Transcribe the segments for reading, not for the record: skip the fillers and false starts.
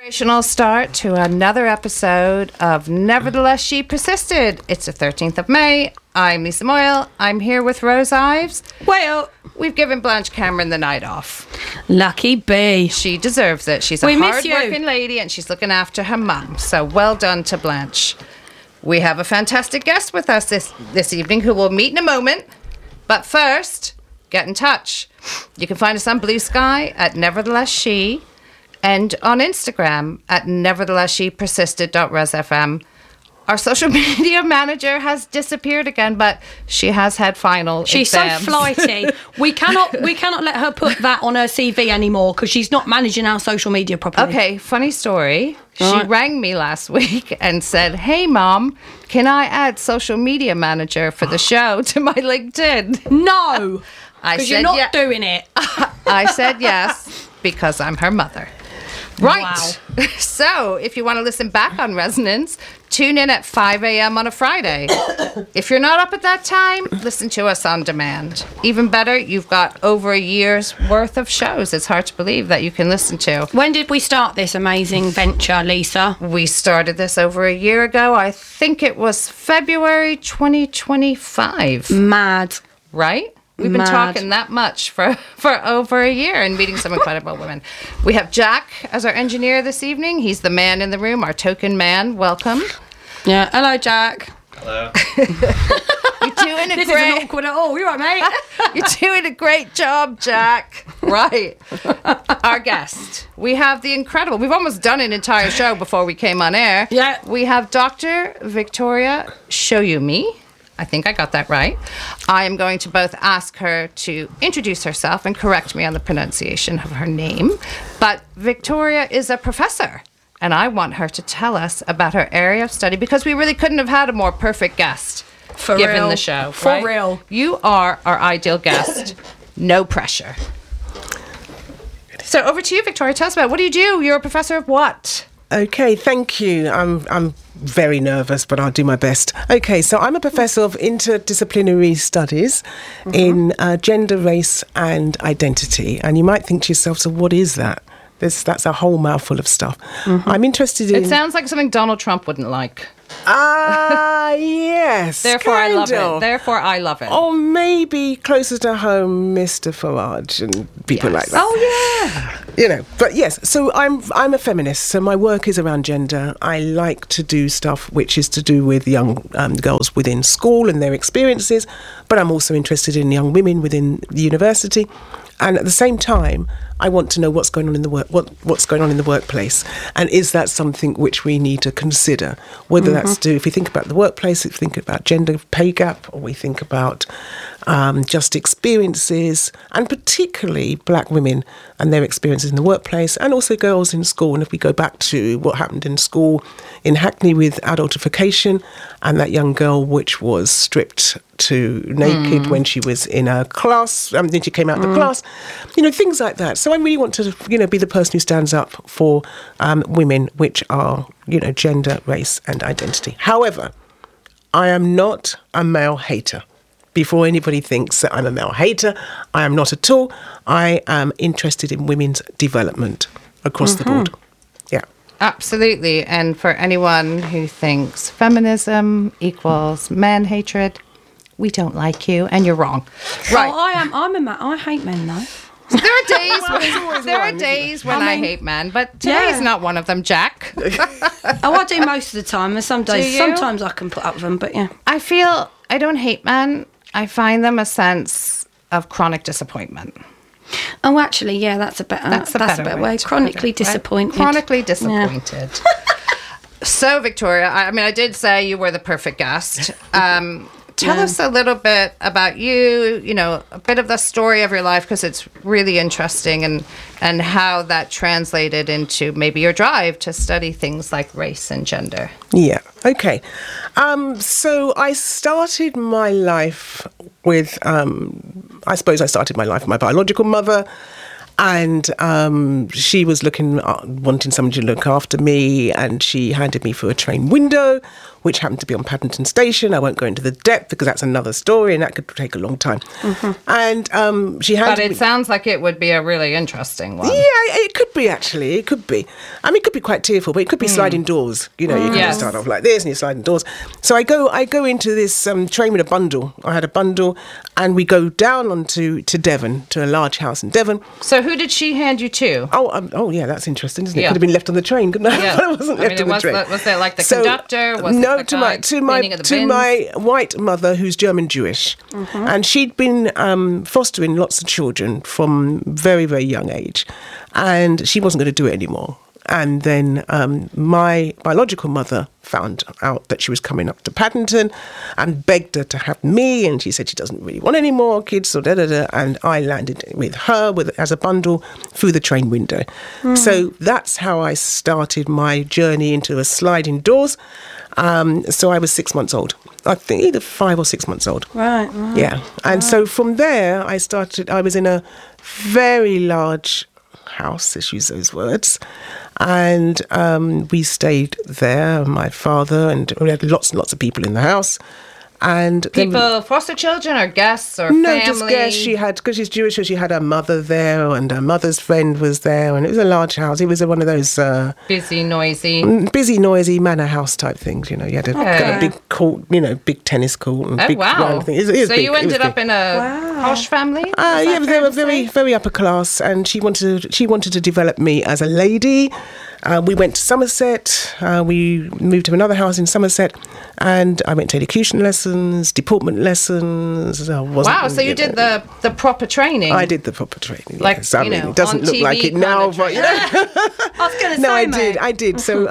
Inspirational start to another episode of Nevertheless She Persisted. It's the 13th of May. I'm Lisa Moyle. I'm here with Rose Ives. Well, we've given Blanche Cameron the night off. Lucky bee. She deserves it. She's a hard-working lady and she's looking after her mum. So well done to Blanche. We have a fantastic guest with us this evening who we'll meet in a moment. But first, get in touch. You can find us on Blue Sky at Nevertheless She, and on Instagram at neverthelessshepersisted.resfm. Our social media manager has disappeared again, but she has had final She's exams. so flighty. We cannot let her put that on her CV anymore because she's not managing our social media properly. Okay, funny story. Right. She rang me last week and said, "Hey, Mom, can I add social media manager for the show to my LinkedIn?" No, because you're not doing it. I said yes because I'm her mother. Right. Wow. So, if you want to listen back on Resonance, tune in at 5 a.m. on a Friday. If you're not up at that time, listen to us on demand. Even better, you've got over a year's worth of shows. It's hard to believe that you can listen to. When did we start this amazing venture, Lisa? We started this over a year ago. I think it was February 2025. Mad. Right? We've been talking that much for over a year and meeting some incredible women. We have Jack as our engineer this evening. He's the man in the room, our token man. Welcome. Yeah. Hello, Jack. Hello. You're doing a This great... isn't awkward at all. You all right, mate? You're doing a great job, Jack. Right. Our guest. We have the incredible... We've almost done an entire show before we came on air. Yeah. We have Dr. Victoria Shoyumi. I think I got that right. I am going to both ask her to introduce herself and correct me on the pronunciation of her name. But Victoria is a professor, and I want her to tell us about her area of study because we really couldn't have had a more perfect guest given the show. For real. You are our ideal guest. No pressure. So over to you, Victoria. Tell us about what do you do? You're a professor of what? Okay, thank you. I'm very nervous, but I'll do my best. Okay, so I'm a professor of interdisciplinary studies in gender, race and identity. And you might think to yourself, so what is that? That's a whole mouthful of stuff. I'm interested in... It sounds like something Donald Trump wouldn't like. Yes. Therefore, I love it. Therefore, I love it. Or maybe closer to home, Mr. Farage and people like that. Oh, yeah. You know, but yes, so I'm a feminist, so my work is around gender. I like to do stuff which is to do with young girls within school and their experiences, but I'm also interested in young women within the university. And at the same time, I want to know what's going on in the what's going on in the workplace, and is that something which we need to consider? Whether that's if we think about the workplace, if we think about gender pay gap, or we think about just experiences, and particularly black women and their experiences in the workplace, and also girls in school. And if we go back to what happened in school in Hackney with adultification, and that young girl which was stripped to naked when she was in a class, then she came out of the class, things like that. So I really want to, be the person who stands up for women, which are, gender, race and identity. However, I am not a male hater. Before anybody thinks that I'm a male hater, I am not at all. I am interested in women's development across the board. Yeah. Absolutely. And for anyone who thinks feminism equals man hatred, we don't like you, and you're wrong. Right. I hate men, though. So there are days when I hate men, but today's not one of them, Jack. I do most of the time. There's some days, sometimes I can put up with them, but yeah. I feel I don't hate men. I find them a sense of chronic disappointment. Oh, actually, yeah, that's a better way. Chronically disappointed. Chronically disappointed. So, Victoria, I did say you were the perfect guest. Tell us a little bit about you, a bit of the story of your life, because it's really interesting, and how that translated into maybe your drive to study things like race and gender. Yeah, okay. So I started my life with, my biological mother, And she was wanting somebody to look after me, and she handed me for a train window, which happened to be on Paddington Station. I won't go into the depth because that's another story and that could take a long time. And she handed But it me... sounds like it would be a really interesting one. Yeah, it could be, actually. It could be. I mean, it could be quite tearful, but it could be sliding doors. You know, you kind of Yes. start off like this and you're sliding doors. So I go into this train with a bundle. I had a bundle, and we go down onto Devon, to a large house in Devon. So who did she hand you to? Oh, yeah, that's interesting, isn't it? Yeah. Could have been left on the train, couldn't it? Yeah. But it wasn't I left mean, on the was train. was there like the conductor? Was no, it the guy to cleaning of the bins? my white mother, who's German Jewish, and she'd been fostering lots of children from very, very young age, and she wasn't going to do it anymore. And then my biological mother found out that she was coming up to Paddington and begged her to have me, and she said she doesn't really want any more kids, so and I landed with her as a bundle through the train window. So that's how I started my journey into a sliding doors. So I was 6 months old. I think either 5 or 6 months old. Right. Yeah. And so from there, I was in a very large house, let's use those words, and we stayed there, my father, and we had lots and lots of people in the house. And People, foster children or guests or no, family? just guess. She had, because she's Jewish, so she had her mother there, and her mother's friend was there, and it was a large house. It was one of those Busy, noisy. busy, noisy manor house type things. You know, you had a big court, big tennis court, and Oh, big wow. round thing. It was So big, you it was ended up big. in a posh family? Yeah, they were very, very upper class, and she wanted to develop me as a lady. We went to Somerset. We moved to another house in Somerset, and I went to elocution lessons, deportment lessons. Wow, so you did the proper training. I did the proper training. Like, yes. I you mean, know, it doesn't on look TV like it kind now, of but you know. I was going to No, say, I did. So,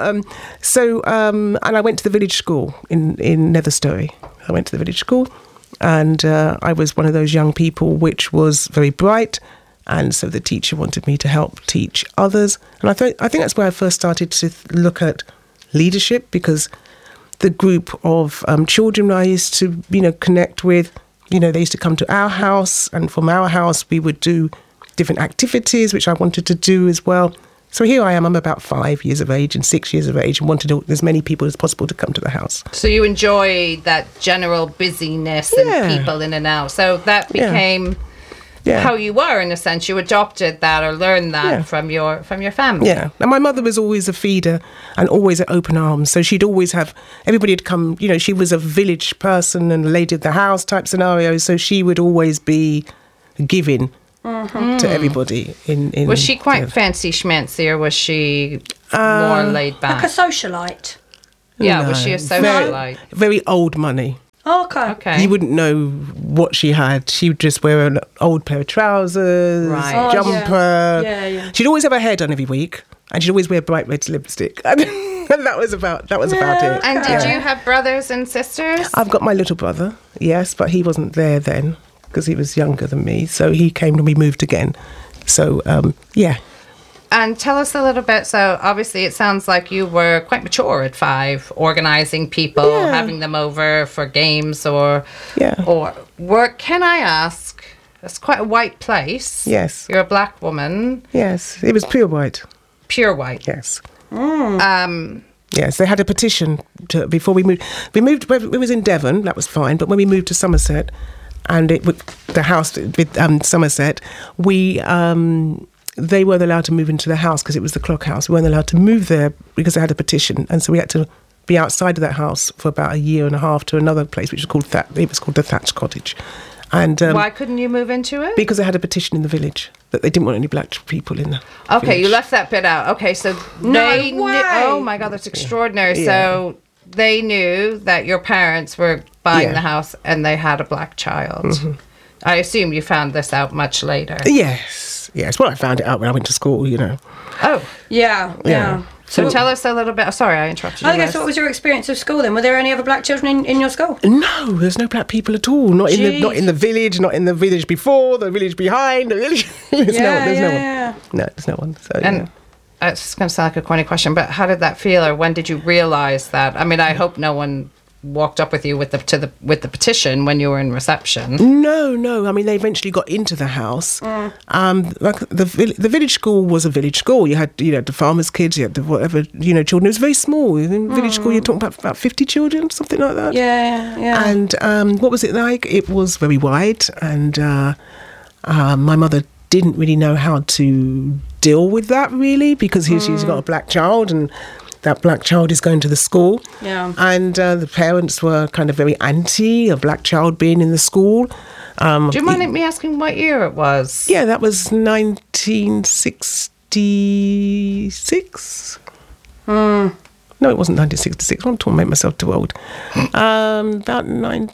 and I went to the village school in Netherstory. I went to the village school, and I was one of those young people which was very bright, and so the teacher wanted me to help teach others. And I think that's where I first started to look at leadership, because the group of children I used to, connect with, they used to come to our house, and from our house we would do different activities, which I wanted to do as well. So here I am, I'm about 5 years of age and 6 years of age, and wanted as many people as possible to come to the house. So you enjoy that general busyness and people in and out. So that became how you were, in a sense. You adopted that or learned that from your family. Yeah. And my mother was always a feeder and always at open arms. So she'd always have, everybody had come, she was a village person and a lady of the house type scenario. So she would always be giving to everybody. Was she quite fancy schmancy, or was she more laid back? like a socialite. Yeah, was she a socialite? Very old money. Oh, okay. Okay. You wouldn't know what she had. She would just wear an old pair of trousers, Right. Oh, jumper. Yeah. She'd always have her hair done every week, and she'd always wear bright red lipstick. And that was about it. And did you have brothers and sisters? I've got my little brother, yes, but he wasn't there then because he was younger than me. So he came when we moved again. So, yeah. And tell us a little bit. So obviously it sounds like you were quite mature at 5, organising people, having them over for games or work. Can I ask, it's quite a white place. Yes. You're a black woman. Yes, it was pure white. Pure white. Yes. Yes, they had a petition before we moved. It was in Devon, that was fine. But when we moved to Somerset, and the house with Somerset, they weren't allowed to move into the house because it was the clock house. We weren't allowed to move there because they had a petition, and so we had to be outside of that house for about a year and a half to another place, which was called the Thatch Cottage. And why couldn't you move into it? Because they had a petition in the village that they didn't want any black people in there. Okay, village. you left that bit out. Okay, so they knew. Oh my God, that's extraordinary. Yeah. So they knew that your parents were buying Yeah. the house and they had a black child. Mm-hmm. I assume you found this out much later. Yes. Well, I found it out when I went to school, Oh, Yeah. so tell us a little bit. Sorry, I interrupted you. I guess Liz. what was your experience of school then? Were there any other black children in your school? No, there's no black people at all. Not Jeez. in the village, not in the village before, the village behind. The village. There's no one. No, there's no one. So, And it's going to sound like a corny question, but how did that feel, or when did you realise that? I mean, I hope no one walked up with you with the petition when you were in reception. No. I mean, they eventually got into the house. Like the village school was a village school. You had the farmers' kids, you had the whatever children. It was very small. In village school, you're talking about 50 children, something like that. Yeah. And what was it like? It was very wide, and my mother didn't really know how to deal with that really, because she's got a black child, and that black child is going to the school. Yeah. And the parents were kind of very anti a black child being in the school. Do you mind me asking what year it was? Yeah, that was 1966. No, it wasn't 1966. I'm trying to make myself too old. About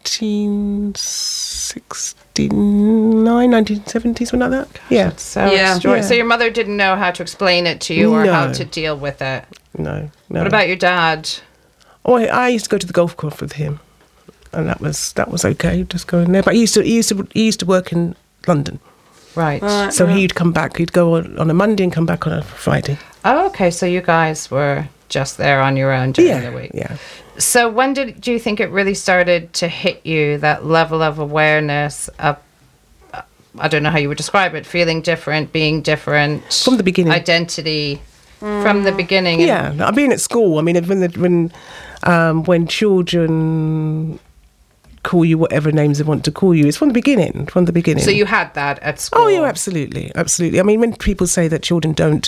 1969, 1970, something like that. Yeah. So extraordinary. So your mother didn't know how to explain it to you or how to deal with it? No. What about your dad? Oh, I used to go to the golf course with him, and that was okay, just going there. But he used to work in London. Right. So he'd come back. He'd go on a Monday and come back on a Friday. Oh, okay. So you guys were just there on your own during the week. Yeah. So when do you think it really started to hit you, that level of awareness of, I don't know how you would describe it, feeling different, being different? From the beginning. Identity. From the beginning. Yeah. I've been at school. I mean, when children call you whatever names they want to call you, it's from the beginning. So you had that at school? Oh, yeah, absolutely. I mean, when people say that children don't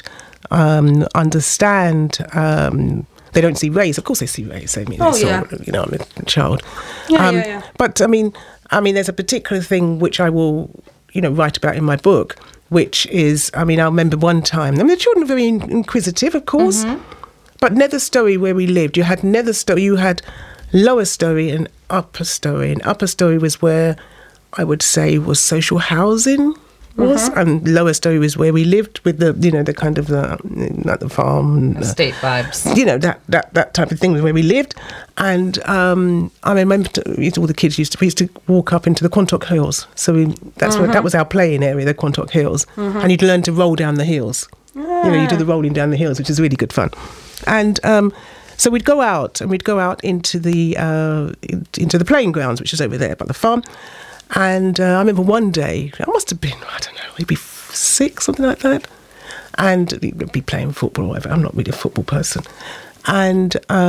understand, they don't see race. Of course, they see race. I mean, I'm a child. Yeah. But I mean, there's a particular thing which I will, write about in my book, which is, I remember one time. The children are very inquisitive, of course. But Nether Stowey, where we lived, you had Nether Stowey, you had Lower Stowey and Upper Stowey. And Upper Stowey was where I would say was social housing was, and Lower Stowey was where we lived with the the kind of like the farm, estate vibes. That type of thing was where we lived. And I remember all the kids we used to walk up into the Quantock Hills. So that was our playing area, the Quantock Hills, and you'd learn to roll down the hills. You do the rolling down the hills, which is really good fun. And so we'd go out into the playing grounds, which is over there by the farm. And I remember one day, I must have been, I don't know, maybe 6, something like that. And we'd be playing football or whatever. I'm not really a football person. And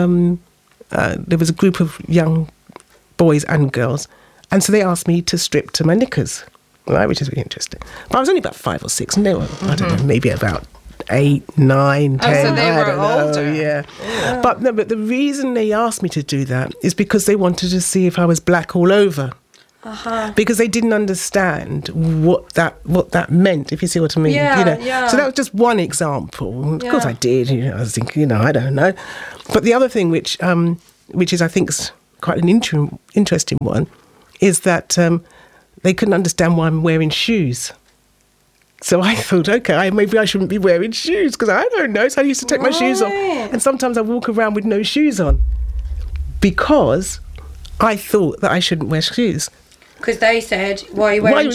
there was a group of young boys and girls. And so they asked me to strip to my knickers, right, which is really interesting. But I was only about 5 or 6, and they were, I don't know, maybe about 8, 9, 10. So they were older. Yeah. But the reason they asked me to do that is because they wanted to see if I was black all over. Because they didn't understand what that meant, if you see what I mean. Yeah. So that was just one example. Of course I did. I was thinking, I don't know. But the other thing, which is I think quite an interesting one, is that they couldn't understand why I'm wearing shoes. So I thought, okay, maybe I shouldn't be wearing shoes, because I don't know. So I used to take my shoes off, and sometimes I walk around with no shoes on, because I thought that I shouldn't wear shoes. Because they said, why are you wearing